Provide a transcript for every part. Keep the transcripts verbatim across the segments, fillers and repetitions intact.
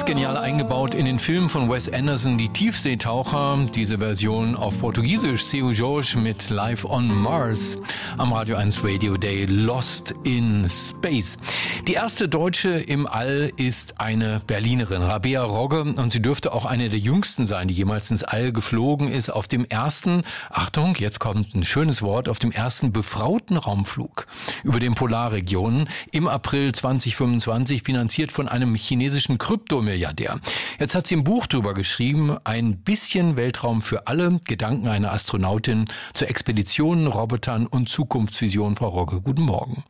genial eingebaut in den Film von Wes Anderson, Die Tiefseetaucher. Diese Version auf Portugiesisch, Seu Jorge mit Live on Mars am Radio eins Radio Day, Lost in Space. Die erste Deutsche im All ist eine Berlinerin, Rabea Rogge, und sie dürfte auch eine der jüngsten sein, die jemals ins All geflogen ist. Auf dem ersten, Achtung, jetzt kommt ein schönes Wort, auf dem ersten befrauten Raumflug über den Polarregionen im April zwanzig fünfundzwanzig, finanziert von einem chinesischen Kryptomilliardär. Jetzt hat sie ein Buch drüber geschrieben, ein bisschen Weltraum für alle, Gedanken einer Astronautin zu Expeditionen, Robotern und Zukunftsvisionen. Frau Rogge, guten Morgen.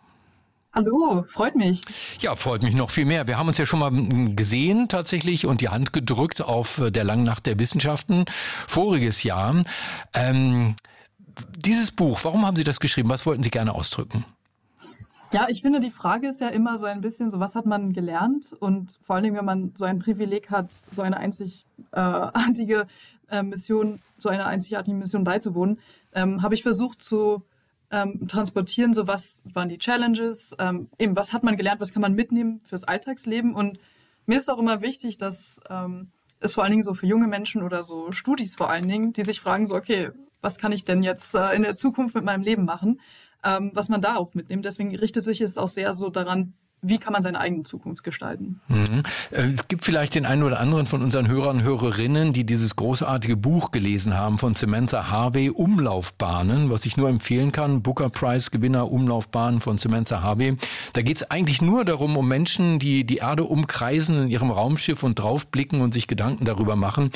Hallo, freut mich. Ja, freut mich noch viel mehr. Wir haben uns ja schon mal gesehen tatsächlich und die Hand gedrückt auf der Langen Nacht der Wissenschaften voriges Jahr. Ähm, dieses Buch, warum haben Sie das geschrieben? Was wollten Sie gerne ausdrücken? Ja, ich finde, die Frage ist ja immer so ein bisschen, so was hat man gelernt? Und vor allen Dingen, wenn man so ein Privileg hat, so eine einzigartige äh, Mission, so einer einzigartige Mission beizuwohnen, ähm, habe ich versucht zu ähm, transportieren, so was waren die Challenges, ähm, eben was hat man gelernt, was kann man mitnehmen fürs Alltagsleben. Und mir ist auch immer wichtig, dass ähm, es vor allen Dingen so für junge Menschen oder so Studis vor allen Dingen, die sich fragen so, okay, was kann ich denn jetzt äh, in der Zukunft mit meinem Leben machen? Ähm, was man da auch mitnimmt. Deswegen richtet sich es auch sehr so daran, wie kann man seine eigene Zukunft gestalten. Mhm. Es gibt vielleicht den einen oder anderen von unseren Hörern und Hörerinnen, die dieses großartige Buch gelesen haben von Samantha Harvey, Umlaufbahnen, was ich nur empfehlen kann. Booker Prize Gewinner Umlaufbahnen von Samantha Harvey. Da geht es eigentlich nur darum, um Menschen, die die Erde umkreisen in ihrem Raumschiff und draufblicken und sich Gedanken darüber machen.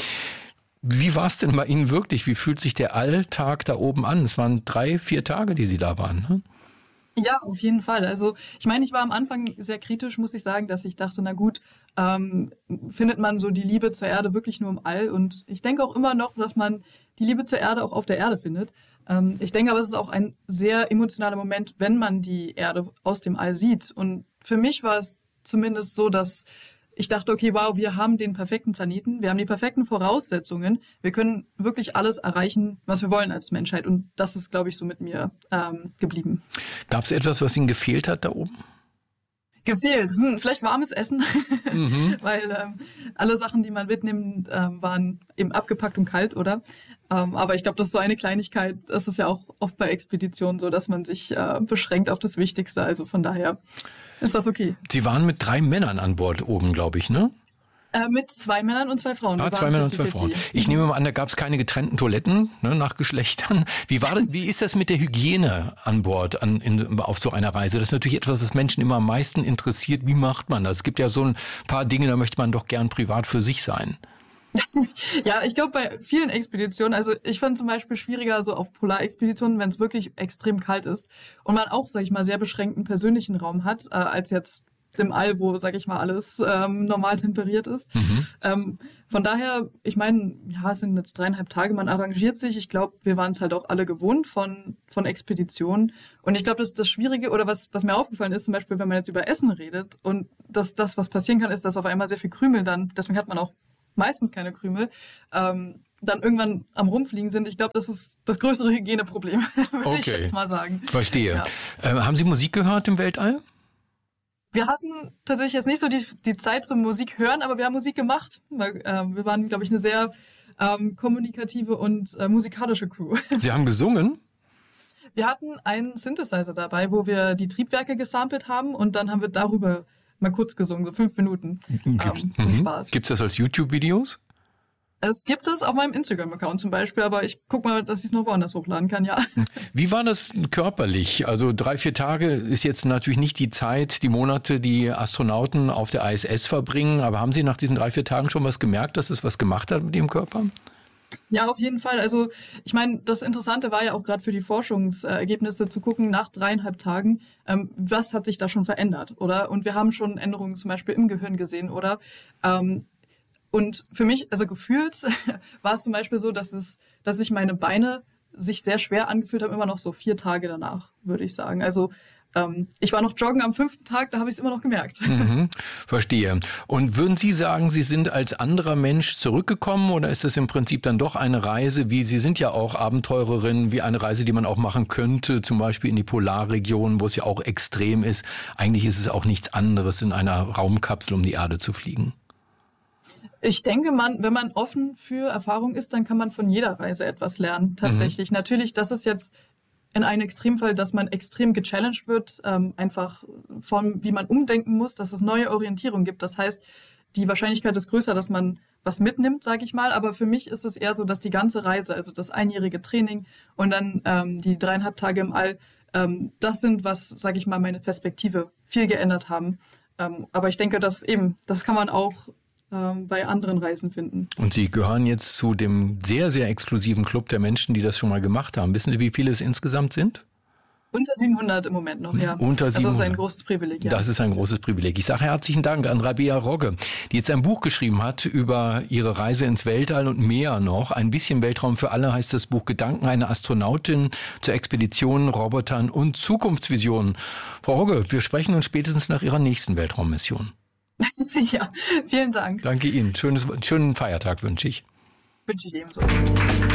Wie war es denn bei Ihnen wirklich? Wie fühlt sich der Alltag da oben an? Es waren drei, vier Tage, die Sie da waren, ne? Ja, auf jeden Fall. Also ich meine, ich war am Anfang sehr kritisch, muss ich sagen, dass ich dachte, na gut, ähm, findet man so die Liebe zur Erde wirklich nur im All? Und ich denke auch immer noch, dass man die Liebe zur Erde auch auf der Erde findet. Ähm, ich denke aber, es ist auch ein sehr emotionaler Moment, wenn man die Erde aus dem All sieht. Und für mich war es zumindest so, dass ich dachte, okay, wow, wir haben den perfekten Planeten, wir haben die perfekten Voraussetzungen, wir können wirklich alles erreichen, was wir wollen als Menschheit. Und das ist, glaube ich, so mit mir ähm, geblieben. Gab es etwas, was Ihnen gefehlt hat da oben? Gefehlt? Hm, vielleicht warmes Essen, mhm. weil ähm, alle Sachen, die man mitnimmt, ähm, waren eben abgepackt und kalt, oder? Ähm, aber ich glaube, das ist so eine Kleinigkeit. Das ist ja auch oft bei Expeditionen so, dass man sich äh, beschränkt auf das Wichtigste. Also von daher ist das okay. Sie waren mit drei Männern an Bord oben, glaube ich, ne? Äh, mit zwei Männern und zwei Frauen. Ah, zwei Männer und zwei Frauen. Ich nehme mal an, da gab es keine getrennten Toiletten, ne, nach Geschlechtern. Wie war das, wie ist das mit der Hygiene an Bord an, in, auf so einer Reise? Das ist natürlich etwas, was Menschen immer am meisten interessiert. Wie macht man das? Es gibt ja so ein paar Dinge, da möchte man doch gern privat für sich sein. Ja, ich glaube bei vielen Expeditionen, also ich fand zum Beispiel schwieriger so auf Polarexpeditionen, wenn es wirklich extrem kalt ist und man auch, sag ich mal, sehr beschränkten persönlichen Raum hat, äh, als jetzt im All, wo, sag ich mal, alles ähm, normal temperiert ist. Mhm. Ähm, von daher, ich meine, ja, es sind jetzt dreieinhalb Tage, man arrangiert sich. Ich glaube, wir waren es halt auch alle gewohnt von von Expeditionen. Und ich glaube, das ist das Schwierige, oder was was mir aufgefallen ist, zum Beispiel, wenn man jetzt über Essen redet und das, das was passieren kann, ist, dass auf einmal sehr viel Krümel dann, deswegen hat man auch meistens keine Krümel, ähm, dann irgendwann am Rumfliegen sind. Ich glaube, das ist das größere Hygieneproblem, würde okay. ich jetzt mal sagen. Verstehe. Ja. Äh, haben Sie Musik gehört im Weltall? Wir hatten tatsächlich jetzt nicht so die, die Zeit zum Musik hören, aber wir haben Musik gemacht. Weil, äh, wir waren, glaube ich, eine sehr ähm, kommunikative und äh, musikalische Crew. Sie haben gesungen? Wir hatten einen Synthesizer dabei, wo wir die Triebwerke gesampelt haben und dann haben wir darüber mal kurz gesungen, so fünf Minuten. Gibt's, ähm, zum mhm. Spaß. Gibt's das als YouTube-Videos? Es gibt es auf meinem Instagram-Account zum Beispiel, aber ich guck mal, dass ich es noch woanders hochladen kann, ja. Wie war das körperlich? Also drei, vier Tage ist jetzt natürlich nicht die Zeit, die Monate, die Astronauten auf der I S S verbringen, aber haben Sie nach diesen drei, vier Tagen schon was gemerkt, dass es was gemacht hat mit Ihrem Körper? Ja, auf jeden Fall. Also ich meine, das Interessante war ja auch gerade für die Forschungsergebnisse zu gucken, nach dreieinhalb Tagen, ähm, was hat sich da schon verändert, oder? Und wir haben schon Änderungen zum Beispiel im Gehirn gesehen, oder? Ähm, und für mich, also gefühlt, war es zum Beispiel so, dass es, dass sich meine Beine sich sehr schwer angefühlt haben, immer noch so vier Tage danach, würde ich sagen. Also ähm, ich war noch joggen am fünften Tag, da habe ich es immer noch gemerkt. Mhm, verstehe. Und würden Sie sagen, Sie sind als anderer Mensch zurückgekommen oder ist das im Prinzip dann doch eine Reise, wie Sie sind ja auch Abenteurerin, wie eine Reise, die man auch machen könnte, zum Beispiel in die Polarregion, wo es ja auch extrem ist. Eigentlich ist es auch nichts anderes, in einer Raumkapsel um die Erde zu fliegen. Ich denke, man, wenn man offen für Erfahrung ist, dann kann man von jeder Reise etwas lernen, tatsächlich. Mhm. Natürlich, das ist jetzt in einem Extremfall, dass man extrem gechallenged wird, ähm, einfach von, wie man umdenken muss, dass es neue Orientierung gibt. Das heißt, die Wahrscheinlichkeit ist größer, dass man was mitnimmt, sage ich mal. Aber für mich ist es eher so, dass die ganze Reise, also das einjährige Training und dann ähm, die dreieinhalb Tage im All, ähm, das sind, was, sage ich mal, meine Perspektive viel geändert haben. Ähm, aber ich denke, dass eben, das kann man auch bei anderen Reisen finden. Und Sie gehören jetzt zu dem sehr, sehr exklusiven Club der Menschen, die das schon mal gemacht haben. Wissen Sie, wie viele es insgesamt sind? Unter siebenhundert im Moment noch, ja. Unter siebenhundert. Das ist ein großes Privileg, ja. Das ist ein großes Privileg. Ich sage herzlichen Dank an Rabea Rogge, die jetzt ein Buch geschrieben hat über ihre Reise ins Weltall und mehr noch. Ein bisschen Weltraum für alle heißt das Buch. Gedanken einer Astronautin zur Expeditionen, Robotern und Zukunftsvisionen. Frau Rogge, wir sprechen uns spätestens nach Ihrer nächsten Weltraummission. Ja, vielen Dank. Danke Ihnen. Schönes, schönen Feiertag wünsche ich. Wünsche ich ebenso.